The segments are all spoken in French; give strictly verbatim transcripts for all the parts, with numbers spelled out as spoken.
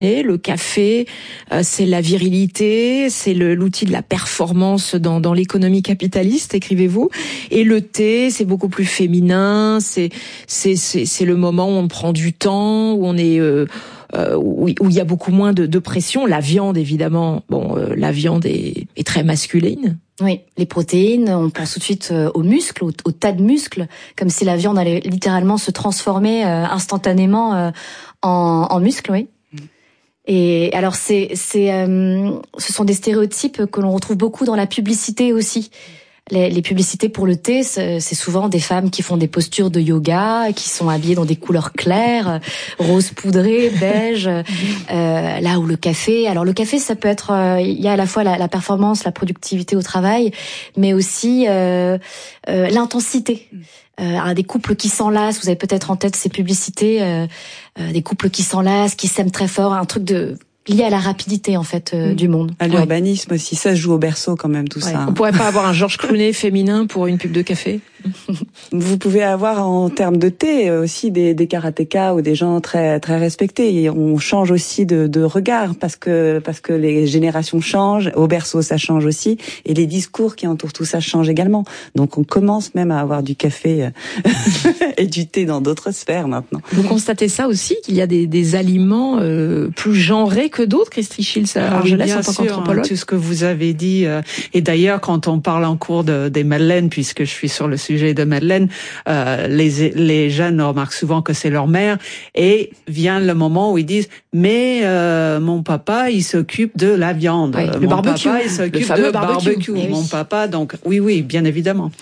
Et le café, euh, c'est la virilité, c'est le, l'outil de la performance dans, dans l'économie capitaliste, écrivez-vous. Et le thé, c'est beaucoup plus féminin, c'est, c'est, c'est, c'est le moment où on prend du temps, où on est, euh, euh, où, où il y a beaucoup moins de, de pression. La viande, évidemment, bon, euh, la viande est, est très masculine. Oui, les protéines, on pense tout de suite aux muscles, au, au tas de muscles, comme si la viande allait littéralement se transformer euh, instantanément euh, en, en muscles, oui. Et alors c'est c'est euh, ce sont des stéréotypes que l'on retrouve beaucoup dans la publicité aussi. Les, les publicités pour le thé, c'est, c'est souvent des femmes qui font des postures de yoga, qui sont habillées dans des couleurs claires, rose poudré, beige. euh, là où le café, alors le café, ça peut être, euh, il y a à la fois la, la performance, la productivité au travail, mais aussi euh, euh, l'intensité. Euh, des couples qui s'enlacent, vous avez peut-être en tête ces publicités, euh, euh, des couples qui s'enlacent, qui s'aiment très fort, un truc de lié à la rapidité en fait euh, mmh. du monde. À l'urbanisme ouais. aussi, ça se joue au berceau quand même tout ouais. ça. On pourrait pas avoir un Georges Clooney féminin pour une pub de café? Vous pouvez avoir en termes de thé aussi des, des karatékas ou des gens très très respectés. Et on change aussi de, de regard parce que parce que les générations changent. Au berceau, ça change aussi, et les discours qui entourent tout ça changent également. Donc on commence même à avoir du café et du thé dans d'autres sphères maintenant. Vous constatez ça aussi, qu'il y a des, des aliments euh, plus genrés que d'autres, Christy Schiltz-Argelès, en tant qu'anthropologue? Tout ce que vous avez dit, euh, et d'ailleurs quand on parle en cours de, des madeleines, puisque je suis sur le sujet de madeleine, euh, les les jeunes remarquent souvent que c'est leur mère, et vient le moment où ils disent mais euh, mon papa il s'occupe de la viande, oui, mon le barbecue, papa il s'occupe le de barbecue, barbecue. Oui. Mon papa, donc oui oui bien évidemment,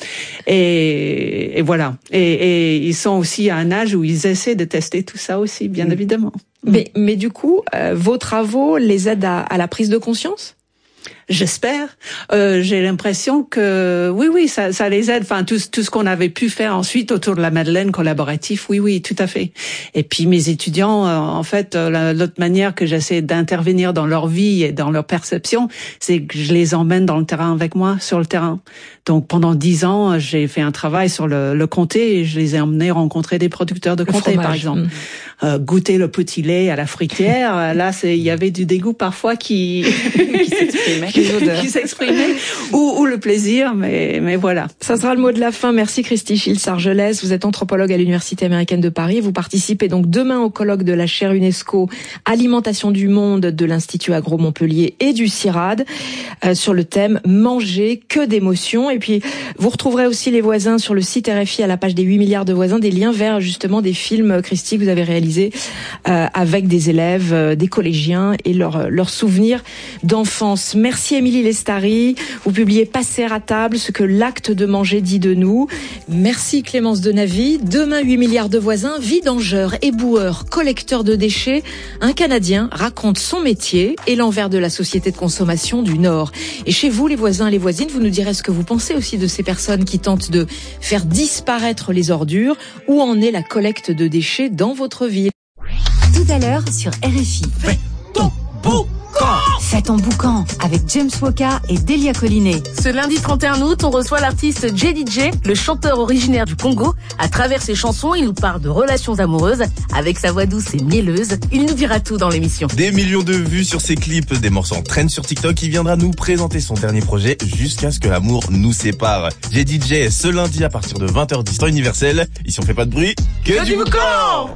et, et voilà, et, et ils sont aussi à un âge où ils essaient de tester tout ça aussi, bien mmh. évidemment. Mais mais du coup, euh, vos travaux les aident à, à la prise de conscience? J'espère. Euh, j'ai l'impression que oui, oui, ça, ça les aide. Enfin, tout, tout ce qu'on avait pu faire ensuite autour de la Madeleine collaboratif, oui, oui, tout à fait. Et puis mes étudiants, euh, en fait, euh, l'autre manière que j'essaie d'intervenir dans leur vie et dans leur perception, c'est que je les emmène dans le terrain avec moi, sur le terrain. Donc pendant dix ans, j'ai fait un travail sur le, le comté et je les ai emmenés rencontrer des producteurs de comté, par exemple. Mmh. Euh, goûter le petit lait à la fruitière. Là, c'est, il y avait du dégoût parfois qui qui s'exprimait, qui, qui s'exprimait, ou, ou le plaisir, mais mais voilà. Ça sera le mot de la fin. Merci Christy Schiltz-Argelès. Vous êtes anthropologue à l'Université américaine de Paris. Vous participez donc demain au colloque de la chaire UNESCO Alimentation du monde de l'Institut Agro Montpellier et du CIRAD euh, sur le thème Manger, que d'émotions. Et puis vous retrouverez aussi les voisins sur le site R F I à la page des huit milliards de voisins, des liens vers justement des films, Christy, que vous avez réalisés Euh, avec des élèves, euh, des collégiens et leurs leurs souvenirs d'enfance. Merci Émilie Lestari. Vous publiez Passer à table, ce que l'acte de manger dit de nous. Merci Clémence Denavy. Demain, huit milliards de voisins, vidangeurs, éboueurs, collecteurs de déchets. Un Canadien raconte son métier et l'envers de la société de consommation du Nord. Et chez vous, les voisins et les voisines, vous nous direz ce que vous pensez aussi de ces personnes qui tentent de faire disparaître les ordures. Où en est la collecte de déchets dans votre ville? Tout à l'heure sur R F I. Fais ton boucan. Fais ton boucan avec James Woka et Delia Collinet. Ce lundi trente et un août, on reçoit l'artiste J D J, le chanteur originaire du Congo. À travers ses chansons, il nous parle de relations amoureuses. Avec sa voix douce et mielleuse, il nous dira tout dans l'émission. Des millions de vues sur ses clips, des morceaux en trend sur TikTok. Il viendra nous présenter son dernier projet jusqu'à ce que l'amour nous sépare. J D J ce lundi à partir de vingt heures dix temps universel. Ici on fait pas de bruit, que, que du boucan.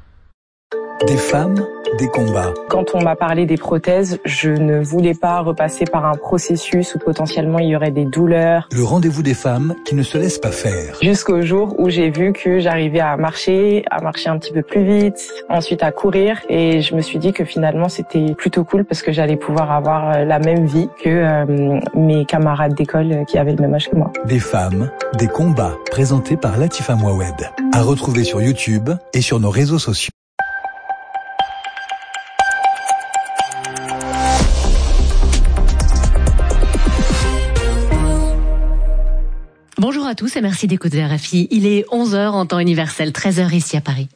Des femmes, des combats. Quand on m'a parlé des prothèses, je ne voulais pas repasser par un processus où potentiellement il y aurait des douleurs. Le rendez-vous des femmes qui ne se laissent pas faire. Jusqu'au jour où j'ai vu que j'arrivais à marcher, à marcher un petit peu plus vite, ensuite à courir, et je me suis dit que finalement c'était plutôt cool parce que j'allais pouvoir avoir la même vie que euh, mes camarades d'école qui avaient le même âge que moi. Des femmes, des combats, présentés par Latifa Mouawed. À retrouver sur YouTube et sur nos réseaux sociaux. Bonjour à tous et merci d'écouter R F I. Il est onze heures en temps universel, treize heures ici à Paris.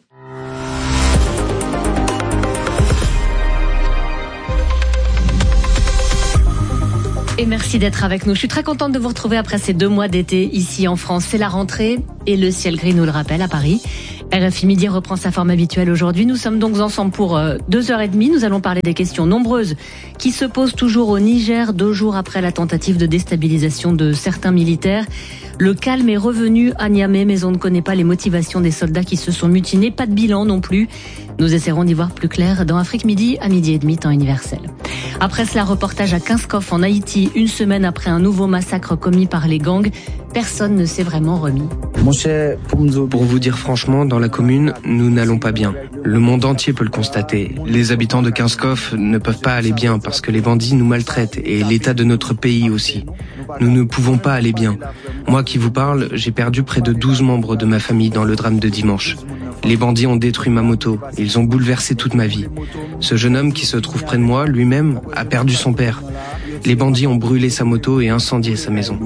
Et merci d'être avec nous. Je suis très contente de vous retrouver après ces deux mois d'été ici en France. C'est la rentrée et le ciel gris nous le rappelle à Paris. R F I Midi reprend sa forme habituelle aujourd'hui. Nous sommes donc ensemble pour euh, deux heures et demie. Nous allons parler des questions nombreuses qui se posent toujours au Niger, deux jours après la tentative de déstabilisation de certains militaires. Le calme est revenu à Niamey, mais on ne connaît pas les motivations des soldats qui se sont mutinés. Pas de bilan non plus. Nous essaierons d'y voir plus clair dans Afrique Midi à midi et demi, temps universel. Après cela, reportage à Kinskov en Haïti, une semaine après un nouveau massacre commis par les gangs. Personne ne s'est vraiment remis. Pour vous dire franchement, dans la commune, nous n'allons pas bien. Le monde entier peut le constater. Les habitants de Kinskov ne peuvent pas aller bien parce que les bandits nous maltraitent et l'état de notre pays aussi. Nous ne pouvons pas aller bien. Moi qui vous parle, j'ai perdu près de douze membres de ma famille dans le drame de dimanche. Les bandits ont détruit ma moto, ils ont bouleversé toute ma vie. Ce jeune homme qui se trouve près de moi, lui-même, a perdu son père. Les bandits ont brûlé sa moto et incendié sa maison.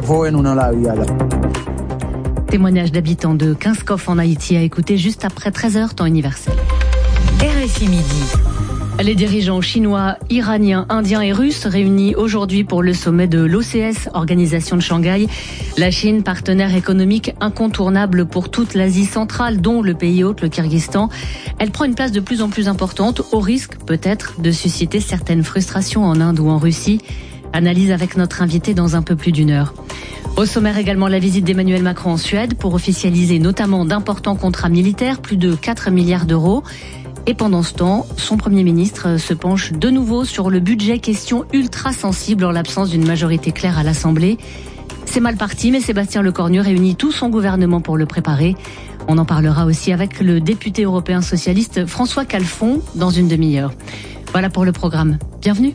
Témoignage d'habitants de Kinskov en Haïti à écouter juste après treize heures, temps universel. R F I Midi. Les dirigeants chinois, iraniens, indiens et russes réunis aujourd'hui pour le sommet de l'O C S, Organisation de Shanghai. La Chine, partenaire économique incontournable pour toute l'Asie centrale, dont le pays hôte, le Kyrgyzstan. Elle prend une place de plus en plus importante, au risque peut-être de susciter certaines frustrations en Inde ou en Russie. Analyse avec notre invité dans un peu plus d'une heure. Au sommaire également la visite d'Emmanuel Macron en Suède pour officialiser notamment d'importants contrats militaires, plus de quatre milliards d'euros. Et pendant ce temps, son Premier ministre se penche de nouveau sur le budget, question ultra sensible en l'absence d'une majorité claire à l'Assemblée. C'est mal parti, mais Sébastien Lecornu réunit tout son gouvernement pour le préparer. On en parlera aussi avec le député européen socialiste François Calfon dans une demi-heure. Voilà pour le programme. Bienvenue.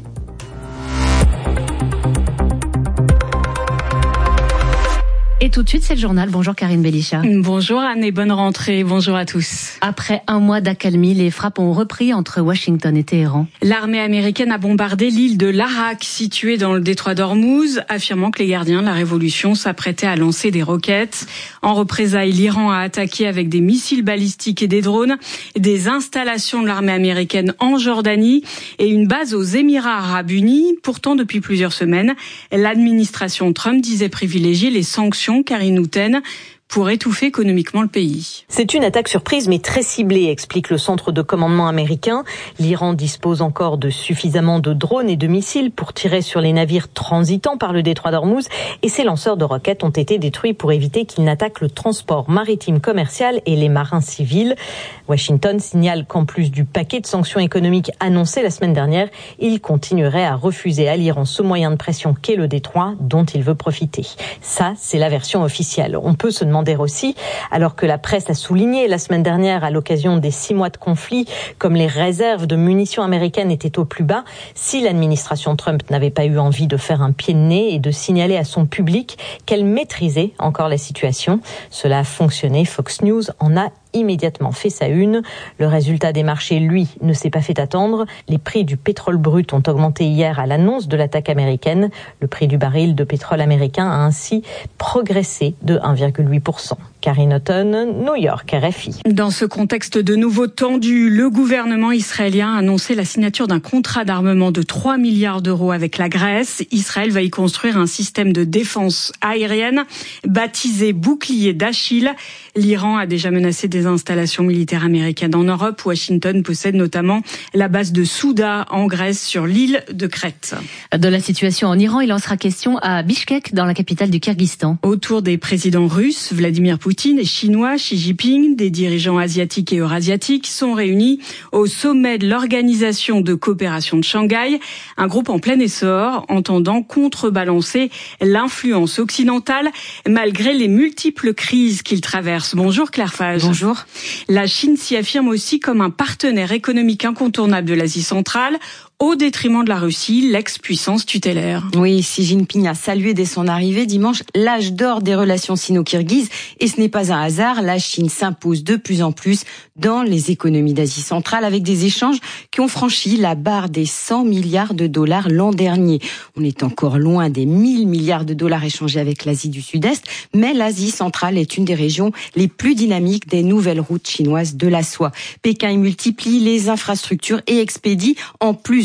Et tout de suite, c'est le journal. Bonjour Karine Belisha. Bonjour Anne et bonne rentrée. Bonjour à tous. Après un mois d'accalmie, les frappes ont repris entre Washington et Téhéran. L'armée américaine a bombardé l'île de Larak, située dans le détroit d'Ormuz, affirmant que les gardiens de la révolution s'apprêtaient à lancer des roquettes. En représailles, l'Iran a attaqué avec des missiles balistiques et des drones des installations de l'armée américaine en Jordanie et une base aux Émirats arabes unis. Pourtant, depuis plusieurs semaines, l'administration Trump disait privilégier les sanctions. Karine Houten, pour étouffer économiquement le pays. C'est une attaque surprise mais très ciblée, explique le centre de commandement américain. L'Iran dispose encore de suffisamment de drones et de missiles pour tirer sur les navires transitant par le détroit d'Ormuz et ces lanceurs de roquettes ont été détruits pour éviter qu'ils n'attaquent le transport maritime commercial et les marins civils. Washington signale qu'en plus du paquet de sanctions économiques annoncé la semaine dernière, il continuerait à refuser à l'Iran ce moyen de pression qu'est le détroit dont il veut profiter. Ça, c'est la version officielle. On peut se demander aussi, alors que la presse a souligné la semaine dernière à l'occasion des six mois de conflit, comme les réserves de munitions américaines étaient au plus bas, si l'administration Trump n'avait pas eu envie de faire un pied de nez et de signaler à son public qu'elle maîtrisait encore la situation. Cela a fonctionné. Fox News en a immédiatement fait sa une. Le résultat des marchés, lui, ne s'est pas fait attendre. Les prix du pétrole brut ont augmenté hier à l'annonce de l'attaque américaine. Le prix du baril de pétrole américain a ainsi progressé de un virgule huit pour cent. Karine Houten, New York, R F I. Dans ce contexte de nouveau tendu, le gouvernement israélien a annoncé la signature d'un contrat d'armement de trois milliards d'euros avec la Grèce. Israël va y construire un système de défense aérienne baptisé bouclier d'Achille. L'Iran a déjà menacé des installations militaires américaines en Europe. Washington possède notamment la base de Souda en Grèce sur l'île de Crète. De la situation en Iran, il en sera question à Bishkek, dans la capitale du Kyrgyzstan. Autour des présidents russes, Vladimir Poutine, et chinois, Xi Jinping, des dirigeants asiatiques et eurasiatiques sont réunis au sommet de l'Organisation de coopération de Shanghai, un groupe en plein essor entendant contrebalancer l'influence occidentale malgré les multiples crises qu'il traverse. Bonjour Claire Fage. Bonjour. La Chine s'y affirme aussi comme un partenaire économique incontournable de l'Asie centrale, au détriment de la Russie, l'ex-puissance tutélaire. Oui, Xi Jinping a salué dès son arrivée dimanche l'âge d'or des relations sino-kirghizes et ce n'est pas un hasard, la Chine s'impose de plus en plus dans les économies d'Asie centrale avec des échanges qui ont franchi la barre des cent milliards de dollars l'an dernier. On est encore loin des mille milliards de dollars échangés avec l'Asie du Sud-Est, mais l'Asie centrale est une des régions les plus dynamiques des nouvelles routes chinoises de la soie. Pékin y multiplie les infrastructures et expédie, en plus de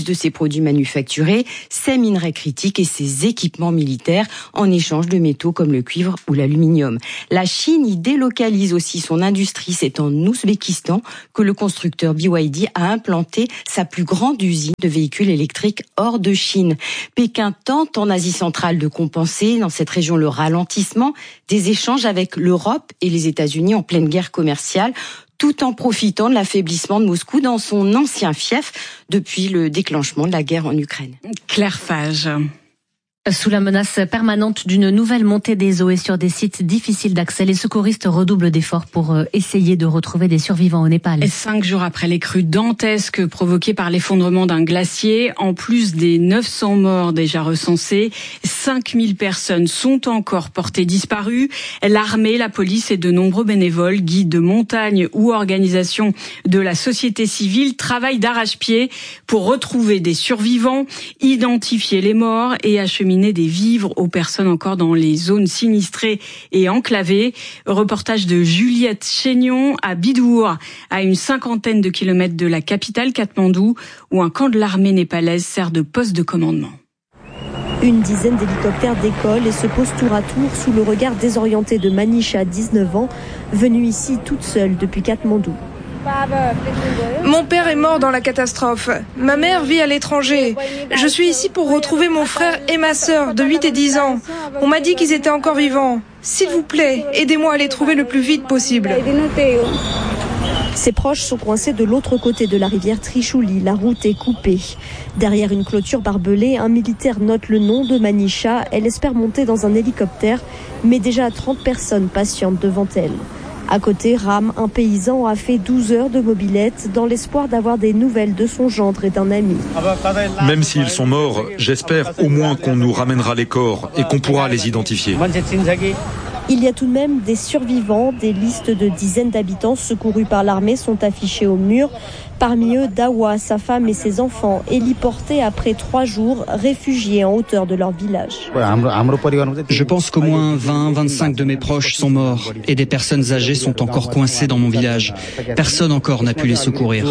de ses produits manufacturés, ses minerais critiques et ses équipements militaires en échange de métaux comme le cuivre ou l'aluminium. La Chine y délocalise aussi son industrie. C'est en Ouzbékistan que le constructeur B Y D a implanté sa plus grande usine de véhicules électriques hors de Chine. Pékin tente en Asie centrale de compenser dans cette région le ralentissement des échanges avec l'Europe et les États-Unis en pleine guerre commerciale, tout en profitant de l'affaiblissement de Moscou dans son ancien fief depuis le déclenchement de la guerre en Ukraine. Claire Fage. Sous la menace permanente d'une nouvelle montée des eaux et sur des sites difficiles d'accès, les secouristes redoublent d'efforts pour essayer de retrouver des survivants au Népal. Et cinq jours après les crues dantesques provoquées par l'effondrement d'un glacier, en plus des neuf cents morts déjà recensés, cinq mille personnes sont encore portées disparues. L'armée, la police et de nombreux bénévoles, guides de montagne ou organisations de la société civile travaillent d'arrache-pied pour retrouver des survivants, identifier les morts et acheminer des vivres aux personnes encore dans les zones sinistrées et enclavées. Reportage de Juliette Chénion à Bidour, à une cinquantaine de kilomètres de la capitale Katmandou, où un camp de l'armée népalaise sert de poste de commandement. Une dizaine d'hélicoptères décollent et se posent tour à tour sous le regard désorienté de Manisha, dix-neuf ans, venue ici toute seule depuis Katmandou. Mon père est mort dans la catastrophe. Ma mère vit à l'étranger. Je suis ici pour retrouver mon frère et ma sœur de huit et dix ans. On m'a dit qu'ils étaient encore vivants. S'il vous plaît, aidez-moi à les trouver le plus vite possible. Ses proches sont coincés de l'autre côté de la rivière Trichouli. La route est coupée. Derrière une clôture barbelée, un militaire note le nom de Manisha. Elle espère monter dans un hélicoptère, mais déjà trente personnes patientent devant elle. À côté, Ram, un paysan, a fait douze heures de mobilette dans l'espoir d'avoir des nouvelles de son gendre et d'un ami. Même s'ils sont morts, j'espère au moins qu'on nous ramènera les corps et qu'on pourra les identifier. Il y a tout de même des survivants. Des listes de dizaines d'habitants secourus par l'armée sont affichées au mur. Parmi eux, Dawa, sa femme et ses enfants, héliportés après trois jours, réfugiés en hauteur de leur village. Je pense qu'au moins vingt, vingt-cinq de mes proches sont morts et des personnes âgées sont encore coincées dans mon village. Personne encore n'a pu les secourir.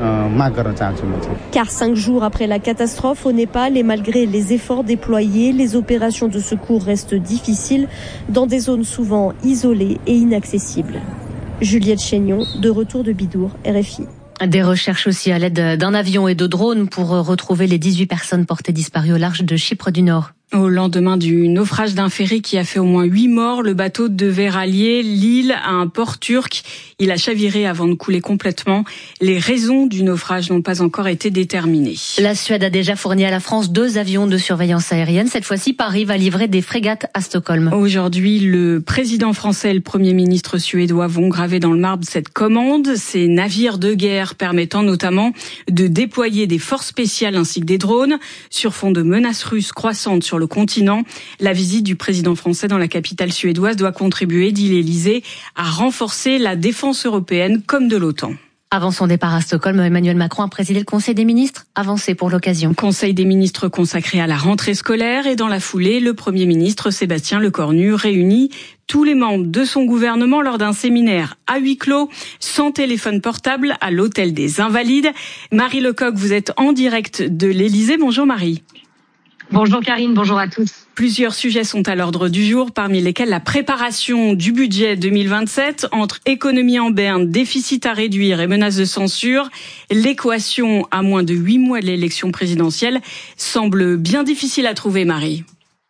Car cinq jours après la catastrophe au Népal et malgré les efforts déployés, les opérations de secours restent difficiles dans des zones souvent isolées et inaccessibles. Juliette Chénion, de retour de Bidour, R F I. Des recherches aussi à l'aide d'un avion et de drones pour retrouver les dix-huit personnes portées disparues au large de Chypre du Nord. Au lendemain du naufrage d'un ferry qui a fait au moins huit morts, le bateau devait rallier l'île à un port turc. Il a chaviré avant de couler complètement. Les raisons du naufrage n'ont pas encore été déterminées. La Suède a déjà fourni à la France deux avions de surveillance aérienne. Cette fois-ci, Paris va livrer des frégates à Stockholm. Aujourd'hui, le président français et le premier ministre suédois vont graver dans le marbre cette commande. Ces navires de guerre permettant notamment de déployer des forces spéciales ainsi que des drones sur fond de menaces russes croissantes sur le continent. La visite du président français dans la capitale suédoise doit contribuer, dit l'Élysée, à renforcer la défense européenne comme de l'OTAN. Avant son départ à Stockholm, Emmanuel Macron a présidé le Conseil des ministres, avancé pour l'occasion. Conseil des ministres consacré à la rentrée scolaire et dans la foulée, le Premier ministre Sébastien Lecornu réunit tous les membres de son gouvernement lors d'un séminaire à huis clos, sans téléphone portable, à l'hôtel des Invalides. Marie Lecoq, vous êtes en direct de l'Élysée. Bonjour Marie. Bonjour Karine, bonjour à tous. Plusieurs sujets sont à l'ordre du jour, parmi lesquels la préparation du budget deux mille vingt-sept, entre économie en berne, déficit à réduire et menaces de censure. L'équation, à moins de huit mois de l'élection présidentielle, semble bien difficile à trouver, Marie.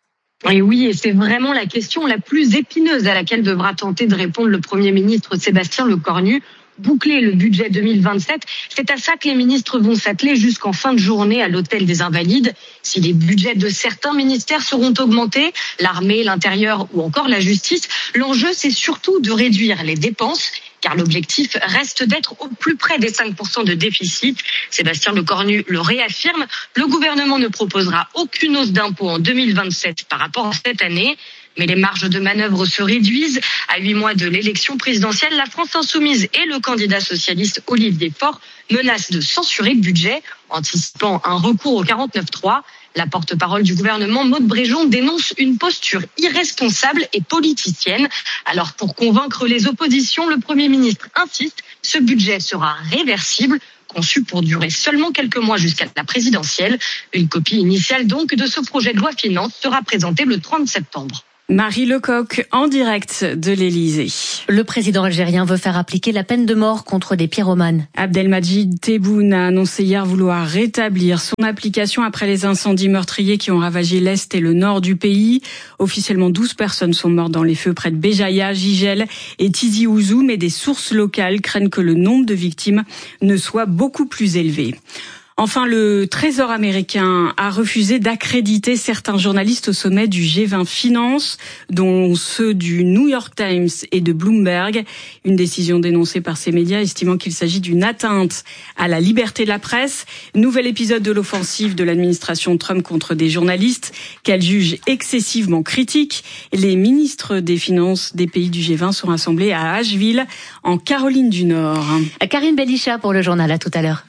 Et oui, et c'est vraiment la question la plus épineuse à laquelle devra tenter de répondre le Premier ministre Sébastien Lecornu. Boucler le budget deux mille vingt-sept, c'est à ça que les ministres vont s'atteler jusqu'en fin de journée à l'hôtel des Invalides. Si les budgets de certains ministères seront augmentés, l'armée, l'intérieur ou encore la justice, l'enjeu c'est surtout de réduire les dépenses, car l'objectif reste d'être au plus près des cinq pour cent de déficit. Sébastien Lecornu le réaffirme, le gouvernement ne proposera aucune hausse d'impôts en deux mille vingt-sept par rapport à cette année. Mais les marges de manœuvre se réduisent. À huit mois de l'élection présidentielle, la France insoumise et le candidat socialiste Olivier Faure menacent de censurer le budget, anticipant un recours au quarante-neuf trois. La porte-parole du gouvernement, Maud Bréjon, dénonce une posture irresponsable et politicienne. Alors pour convaincre les oppositions, le Premier ministre insiste, ce budget sera réversible. conçu pour durer seulement quelques mois jusqu'à la présidentielle. Une copie initiale donc de ce projet de loi finances sera présentée le trente septembre. Marie Lecoq, en direct de l'Élysée. Le président algérien veut faire appliquer la peine de mort contre des pyromanes. Abdelmajid Tebboune a annoncé hier vouloir rétablir son application après les incendies meurtriers qui ont ravagé l'est et le nord du pays. Officiellement, douze personnes sont mortes dans les feux près de Béjaïa, Jijel et Tizi Ouzou, mais des sources locales craignent que le nombre de victimes ne soit beaucoup plus élevé. Enfin, le Trésor américain a refusé d'accréditer certains journalistes au sommet du G vingt Finance, dont ceux du New York Times et de Bloomberg. Une décision dénoncée par ces médias, estimant qu'il s'agit d'une atteinte à la liberté de la presse. Nouvel épisode de l'offensive de l'administration Trump contre des journalistes qu'elle juge excessivement critiques. Les ministres des Finances des pays du G vingt sont rassemblés à Asheville, en Caroline du Nord. Karine Bellicha pour le journal, à tout à l'heure.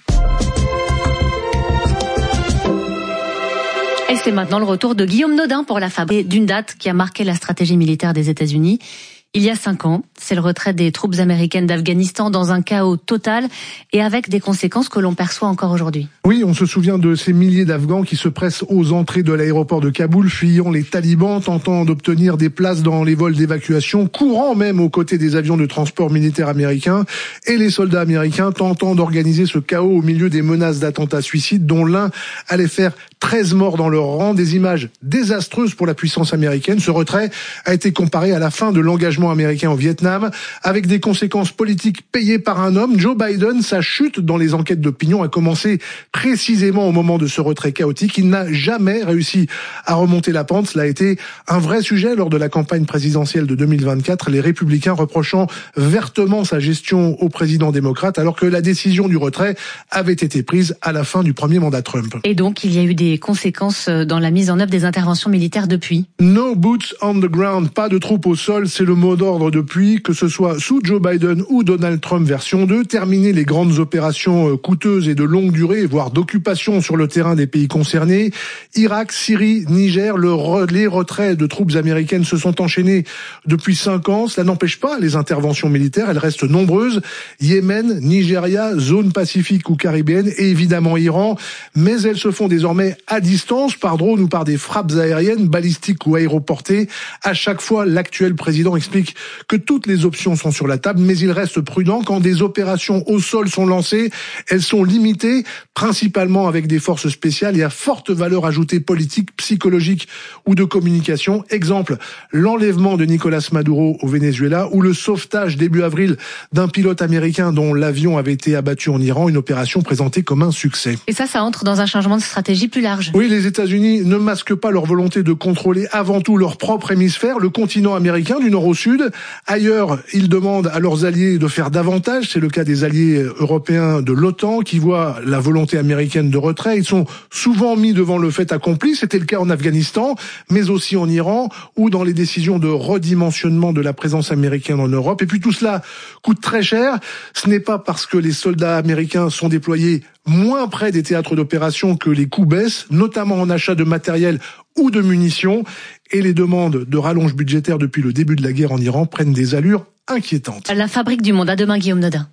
Et c'est maintenant le retour de Guillaume Nodin pour la fabrique d'une date qui a marqué la stratégie militaire des États-Unis. Il y a cinq ans, c'est le retrait des troupes américaines d'Afghanistan dans un chaos total et avec des conséquences que l'on perçoit encore aujourd'hui. Oui, on se souvient de ces milliers d'Afghans qui se pressent aux entrées de l'aéroport de Kaboul, fuyant les talibans, tentant d'obtenir des places dans les vols d'évacuation, courant même aux côtés des avions de transport militaires américains, et les soldats américains tentant d'organiser ce chaos au milieu des menaces d'attentats suicides, dont l'un allait faire treize morts dans leur rang, des images désastreuses pour la puissance américaine. Ce retrait a été comparé à la fin de l'engagement américain au Vietnam, avec des conséquences politiques payées par un homme, Joe Biden. Sa chute dans les enquêtes d'opinion a commencé précisément au moment de ce retrait chaotique. Il n'a jamais réussi à remonter la pente. Cela a été un vrai sujet lors de la campagne présidentielle de deux mille vingt-quatre, les républicains reprochant vertement sa gestion au président démocrate, alors que la décision du retrait avait été prise à la fin du premier mandat Trump. Et donc, il y a eu des conséquences dans la mise en œuvre des interventions militaires depuis. No boots on the ground, pas de troupes au sol, c'est le mot d'ordre depuis, que ce soit sous Joe Biden ou Donald Trump version deux, terminer les grandes opérations coûteuses et de longue durée, voire d'occupation sur le terrain des pays concernés. Irak, Syrie, Niger, le re- les retraits de troupes américaines se sont enchaînés depuis cinq ans. Cela n'empêche pas les interventions militaires, elles restent nombreuses. Yémen, Nigeria, zone pacifique ou caribéenne et évidemment Iran, mais elles se font désormais à distance, par drone ou par des frappes aériennes, balistiques ou aéroportées. À chaque fois, l'actuel président explique que toutes les options sont sur la table, mais il reste prudent. Quand des opérations au sol sont lancées, elles sont limitées, principalement avec des forces spéciales et à forte valeur ajoutée politique, psychologique ou de communication. Exemple, l'enlèvement de Nicolás Maduro au Venezuela ou le sauvetage début avril d'un pilote américain dont l'avion avait été abattu en Iran, une opération présentée comme un succès. Et ça, ça entre dans un changement de stratégie plus large. Oui, les États-Unis ne masquent pas leur volonté de contrôler avant tout leur propre hémisphère, le continent américain du nord au sud. Ailleurs, ils demandent à leurs alliés de faire davantage. C'est le cas des alliés européens de l'OTAN qui voient la volonté américaine de retrait. Ils sont souvent mis devant le fait accompli. C'était le cas en Afghanistan, mais aussi en Iran ou dans les décisions de redimensionnement de la présence américaine en Europe. Et puis tout cela coûte très cher. Ce n'est pas parce que les soldats américains sont déployés moins près des théâtres d'opération que les coûts baissent, notamment en achat de matériel ou de munitions. Et les demandes de rallonge budgétaire depuis le début de la guerre en Iran prennent des allures inquiétantes. La fabrique du monde. À demain, Guillaume Nodin.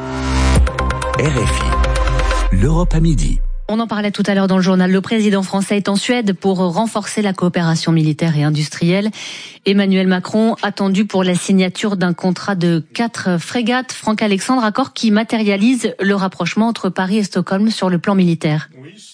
R F I, l'Europe à midi. On en parlait tout à l'heure dans le journal. Le président français est en Suède pour renforcer la coopération militaire et industrielle. Emmanuel Macron attendu pour la signature d'un contrat de quatre frégates. Franck Alexandre, accord qui matérialise le rapprochement entre Paris et Stockholm sur le plan militaire.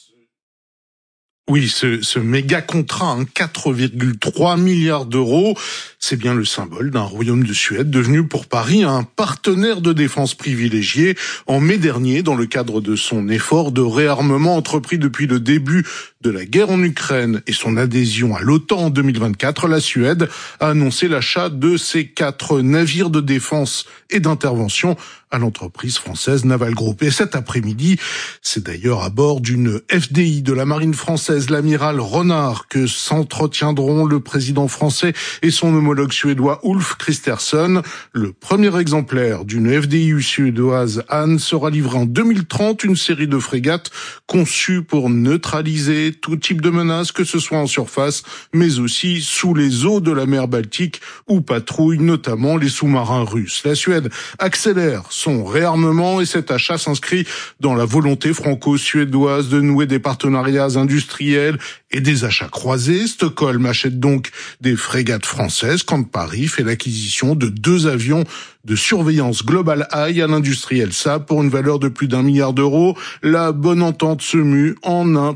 Oui, ce, ce méga contrat, hein, quatre virgule trois milliards d'euros, c'est bien le symbole d'un royaume de Suède devenu pour Paris un partenaire de défense privilégié. En mai dernier, dans le cadre de son effort de réarmement entrepris depuis le début de la guerre en Ukraine et son adhésion à l'OTAN en deux mille vingt-quatre, la Suède a annoncé l'achat de ces quatre navires de défense et d'intervention à l'entreprise française Naval Group. Et cet après-midi, c'est d'ailleurs à bord d'une F D I de la marine française, l'amiral Renard, que s'entretiendront le président français et son homologue suédois Ulf Kristersson. Le premier exemplaire d'une F D I suédoise Anne sera livré en deux mille trente, une série de frégates conçues pour neutraliser tout type de menace, que ce soit en surface, mais aussi sous les eaux de la mer Baltique, où patrouillent notamment les sous-marins russes. La Suède accélère son réarmement et cet achat s'inscrit dans la volonté franco-suédoise de nouer des partenariats industriels et des achats croisés. Stockholm achète donc des frégates françaises quand Paris fait l'acquisition de deux avions de surveillance Global Eye à l'industriel Saab pour une valeur de plus d'un milliard d'euros. La bonne entente se mue en un